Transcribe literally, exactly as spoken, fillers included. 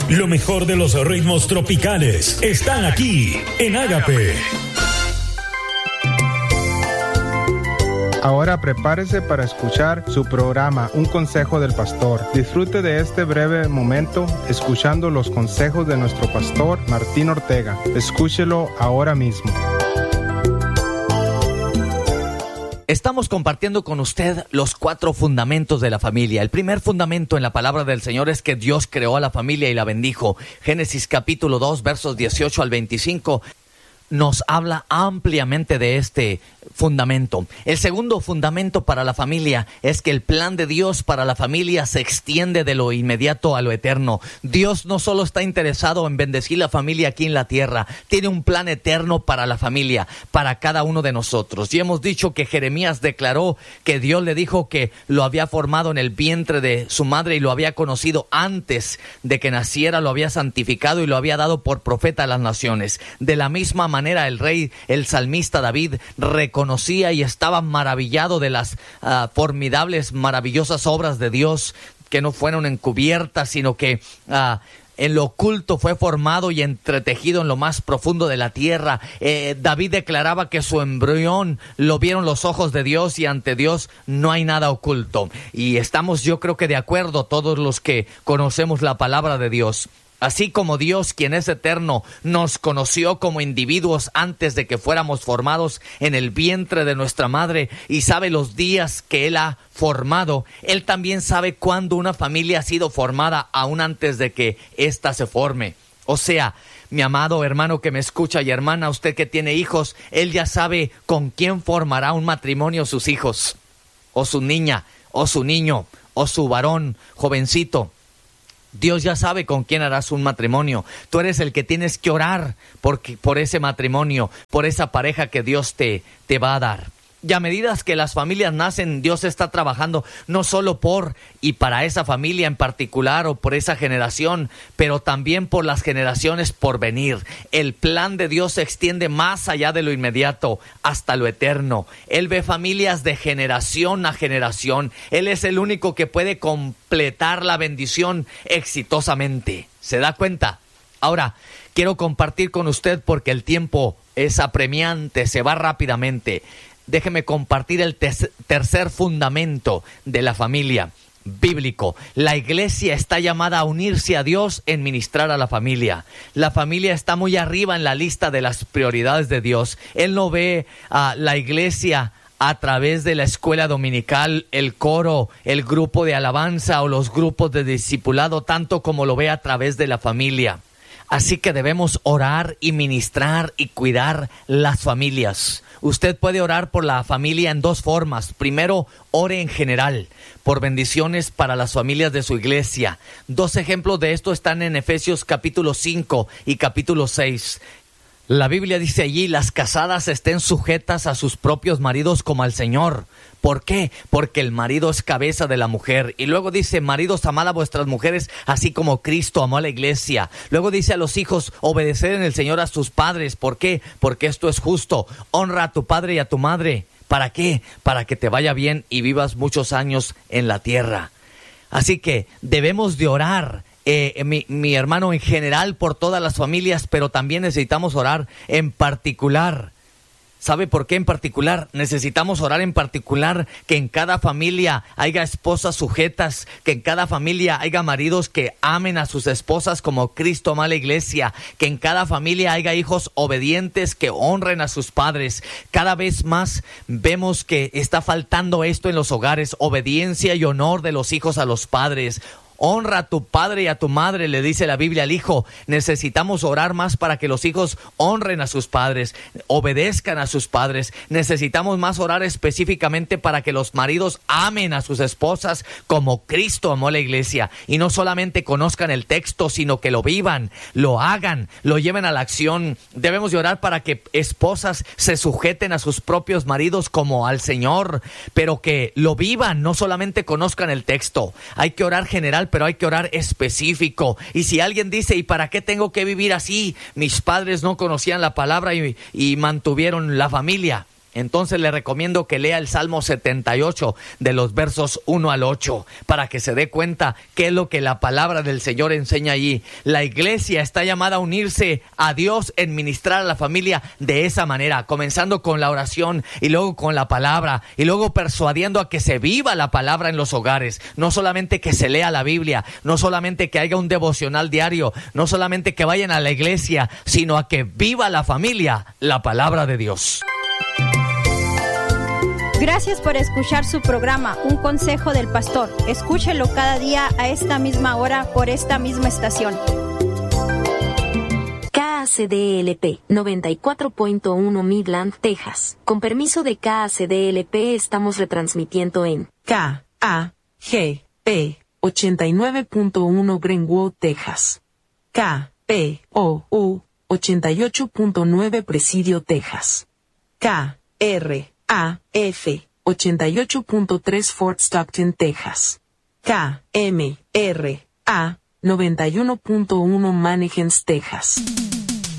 Lo mejor de los ritmos tropicales están aquí en Ágape. Ahora prepárese para escuchar su programa Un Consejo del Pastor. Disfrute de este breve momento escuchando los consejos de nuestro pastor Martín Ortega. Escúchelo ahora mismo. Estamos compartiendo con usted los cuatro fundamentos de la familia. El primer fundamento en la palabra del Señor es que Dios creó a la familia y la bendijo. Génesis capítulo dos, versos dieciocho al veinticinco. Nos habla ampliamente de este fundamento. El segundo fundamento para la familia es que el plan de Dios para la familia se extiende de lo inmediato a lo eterno. Dios no solo está interesado en bendecir la familia aquí en la tierra, tiene un plan eterno para la familia, para cada uno de nosotros. Y hemos dicho que Jeremías declaró que Dios le dijo que lo había formado en el vientre de su madre y lo había conocido antes de que naciera, lo había santificado y lo había dado por profeta a las naciones. De la misma manera el rey, el salmista David, reconocía y estaba maravillado de las uh, formidables, maravillosas obras de Dios que no fueron encubiertas, sino que uh, en lo oculto fue formado y entretejido en lo más profundo de la tierra. Eh, David declaraba que su embrión lo vieron los ojos de Dios y ante Dios no hay nada oculto. Y estamos, yo creo que de acuerdo todos los que conocemos la palabra de Dios. Así como Dios, quien es eterno, nos conoció como individuos antes de que fuéramos formados en el vientre de nuestra madre y sabe los días que Él ha formado, Él también sabe cuándo una familia ha sido formada aún antes de que ésta se forme. O sea, mi amado hermano que me escucha y hermana, usted que tiene hijos, Él ya sabe con quién formará un matrimonio sus hijos, o su niña, o su niño, o su varón jovencito. Dios ya sabe con quién harás un matrimonio. Tú eres el que tienes que orar por, por ese matrimonio, por esa pareja que Dios te, te va a dar. Y a medida que las familias nacen, Dios está trabajando no solo por y para esa familia en particular o por esa generación, pero también por las generaciones por venir. El plan de Dios se extiende más allá de lo inmediato, hasta lo eterno. Él ve familias de generación a generación. Él es el único que puede completar la bendición exitosamente. ¿Se da cuenta? Ahora, quiero compartir con usted porque el tiempo es apremiante, se va rápidamente. Déjeme compartir el te- tercer fundamento de la familia bíblico. La iglesia está llamada a unirse a Dios en ministrar a la familia. La familia está muy arriba en la lista de las prioridades de Dios. Él no ve a la iglesia a través de la escuela dominical, el coro, el grupo de alabanza o los grupos de discipulado, tanto como lo ve a través de la familia. Así que debemos orar y ministrar y cuidar las familias. Usted puede orar por la familia en dos formas. Primero, ore en general por bendiciones para las familias de su iglesia. Dos ejemplos de esto están en Efesios capítulo cinco y capítulo seis. La Biblia dice allí, las casadas estén sujetas a sus propios maridos como al Señor. ¿Por qué? Porque el marido es cabeza de la mujer. Y luego dice, maridos, amad a vuestras mujeres, así como Cristo amó a la iglesia. Luego dice a los hijos, obedeced en el Señor a sus padres. ¿Por qué? Porque esto es justo. Honra a tu padre y a tu madre. ¿Para qué? Para que te vaya bien y vivas muchos años en la tierra. Así que debemos de orar. Eh, mi, mi hermano, en general por todas las familias, pero también necesitamos orar en particular. ¿Sabe por qué en particular? Necesitamos orar en particular que en cada familia haya esposas sujetas, que en cada familia haya maridos que amen a sus esposas como Cristo ama a la iglesia, que en cada familia haya hijos obedientes que honren a sus padres. Cada vez más vemos que está faltando esto en los hogares, obediencia y honor de los hijos a los padres. Honra a tu padre y a tu madre, le dice la Biblia al hijo. Necesitamos orar más para que los hijos honren a sus padres, obedezcan a sus padres. Necesitamos más orar específicamente para que los maridos amen a sus esposas como Cristo amó a la iglesia. Y no solamente conozcan el texto, sino que lo vivan, lo hagan, lo lleven a la acción. Debemos de orar para que esposas se sujeten a sus propios maridos como al Señor, pero que lo vivan, no solamente conozcan el texto. Hay que orar general, pero hay que orar específico. Y si alguien dice, ¿y para qué tengo que vivir así? Mis padres no conocían la palabra y, y mantuvieron la familia. entonces le recomiendo que lea el Salmo setenta y ocho de los versos uno al ocho para que se dé cuenta qué es lo que la palabra del Señor enseña allí. La iglesia está llamada a unirse a Dios en ministrar a la familia de esa manera, comenzando con la oración y luego con la palabra y luego persuadiendo a que se viva la palabra en los hogares. No solamente que se lea la Biblia, no solamente que haya un devocional diario, no solamente que vayan a la iglesia, sino a que viva la familia la palabra de Dios. Gracias por escuchar su programa, Un Consejo del Pastor. Escúchelo cada día a esta misma hora por esta misma estación. K A C D L P noventa y cuatro punto uno Midland, Texas. Con permiso de K A C D L P estamos retransmitiendo en K A G P ochenta y nueve punto uno Greenwood, Texas. K P O U ochenta y ocho punto nueve Presidio, Texas. K R A F ochenta y ocho punto tres Fort Stockton, Texas. K M R A noventa y uno punto uno Mannequins, Texas.